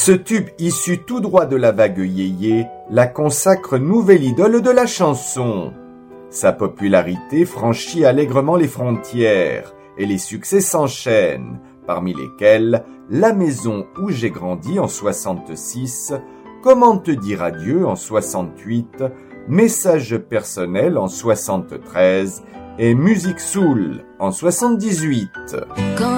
Ce tube issu tout droit de la vague yéyé la consacre nouvelle idole de la chanson. Sa popularité franchit allègrement les frontières et les succès s'enchaînent, parmi lesquels La maison où j'ai grandi en 66, Comment te dire adieu en 68, Message personnel en 73 et Musique Soul en 78.